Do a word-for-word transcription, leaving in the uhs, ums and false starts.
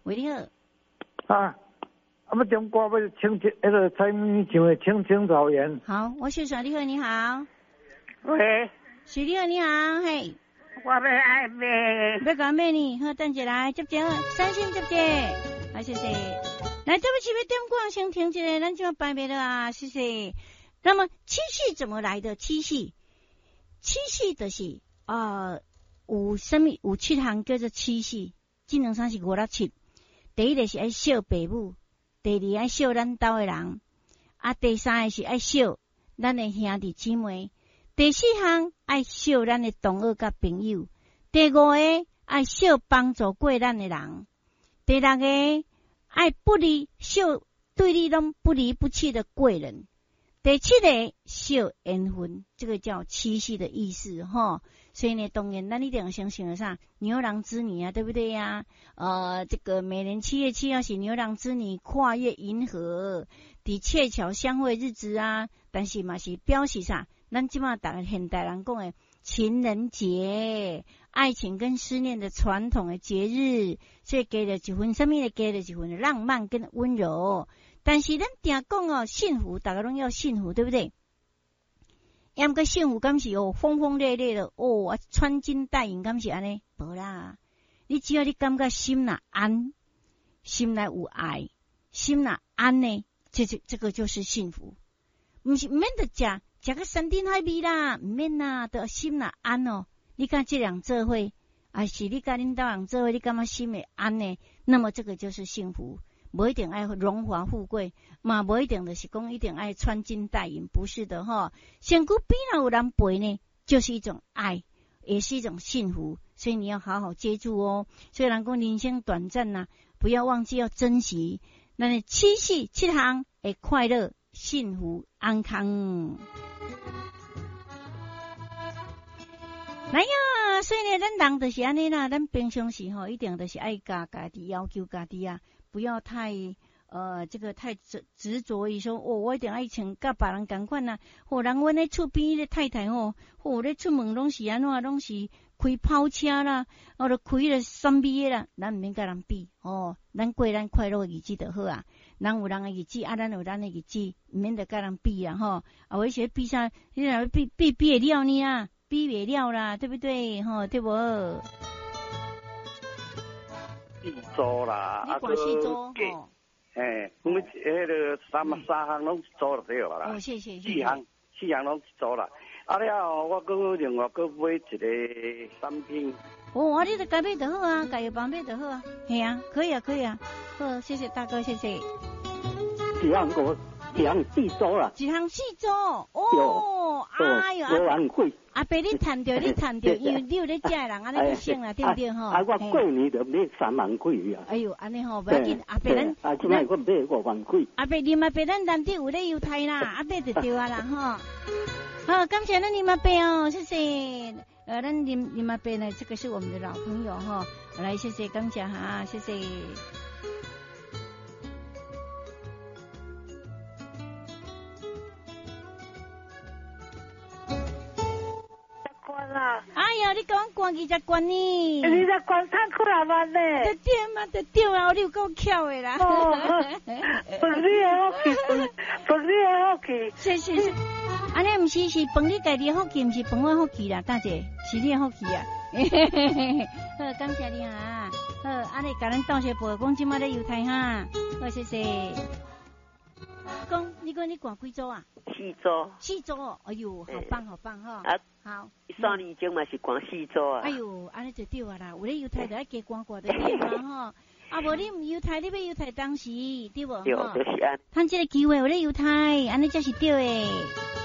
喂，你好。 啊，啊，么点歌要青青那个蔡明唱的《青青草原》。 好，我是小你好，你好。 喂， 许你好，你好，嘿。 我要爱买。 要讲咩呢？好，等一来接接，三星接接，好，谢谢。来，对不起，要点歌先停一下，咱就要拜拜了啊，谢谢。那么七夕怎么来的？七夕，七夕就是呃，有什么有七项叫做七夕，这两项是五六七。第一个是爱孝爸母，第二爱孝咱兜的人，啊，第三个是爱孝咱的兄弟姊妹，第四项爱孝咱的同学甲朋友，第五个爱孝帮助过咱的人，第六个爱不离孝对你拢不离不弃的贵人。第七个孝缘分，这个叫七夕的意思哈。所以呢，当然咱一定要相信啥牛郎织女啊，对不对呀、啊？呃，这个每年七月七号是牛郎织女跨越银河，伫鹊桥相会日子啊。但是嘛是表示啥？咱即马大现代人讲的情人节，爱情跟思念的传统的节日，所以加了一份什么呢？加了一份浪漫跟温柔。但是咱定讲哦，幸福，大家拢要幸福，对不对？要么个幸福，敢是哦轰轰烈烈的哦，穿金戴银，敢是安尼？无啦，你只要你感觉心内安，心内有爱，心内安呢，这就这个就是幸福。唔是唔免得食食个山珍海味啦，唔免啦，得心内安哦。你看这两做伙，还是你跟恁家人做伙，你感觉心内安呢？那么这个就是幸福。不一定爱荣华富贵，嘛不一定的是讲一定爱穿金戴银，不是的哈。身躯边上有人陪呢，就是一种爱，也是一种幸福，所以你要好好接住哦。虽然讲人生短暂呐、啊，不要忘记要珍惜。那你七夕七项的快乐、幸福、安康。来呀，所以呢，咱人就是安尼啦，咱平常时吼一定就是爱家家己要求家己啊。不要太呃，这个太执执着于说，哦，我一定爱穿甲别人同款呐。或人阮咧厝边咧太太吼，或咧出门拢是安怎，拢是开跑车啦，或者开了三 B 的啦，咱唔免甲人比哦。咱过咱快乐的日子就好啊。人有人的日子，啊，咱有咱的日子，唔免得甲人比啦吼。啊，我些比啥，你若比比比会了呢啊，比袂了啦，对不对？吼，对无？ 四组啦， 你管四组吼？ 嘿，我们迄个三三项拢一组就对啦。 哦，谢谢谢谢。 四项四项拢一组啦。啊了，我搁另外搁买一个产品。 哦，啊，你就该买就好啊，该药房买就好啊。系啊，可以啊，可以啊。好，谢谢大哥，谢谢。 一项五，一项四组啦。 一项四组，哦，哎呦， 五万贵。 阿伯，你赚着，你赚着，因为你有咧食人，安尼就省啦，对不对吼？ 啊，我过年就买三万贵啊。 哎呦，安尼吼，不要紧，阿伯咱， 啊，今摆我买五万贵。 阿伯，你嘛伯咱内底有咧犹太啦，阿伯就对啊啦吼。好，感谢咱你嘛伯哦，谢谢。呃，咱你你嘛伯呢，这个是我们的老朋友哈，来谢谢感谢哈，谢谢。哎呀，你讲关二十关呢？ 二十关赚几啊万呢？ 就对嘛，就对啊，你有够巧的啦。 哦，饭你的福气，饭饭你的福气。 是是是，安尼毋是是饭你家己的福气，毋是饭我福气啦，大姐，是你的福气啊。好，感谢你哈。好，安尼甲咱道谢报，讲即马咧犹太哈。好，谢谢。讲，你讲你挂几组啊？ 四组。 四组哦，哎呦，好棒好棒哈。 啊， 好。 三年前嘛是挂四组啊。 哎呦，安尼就对啊啦，有咧犹太就爱加挂挂的对嘛吼。啊，无你毋犹太，你要犹太当时对无？ 对，就是安。 趁这个机会有咧犹太，安尼才是对的。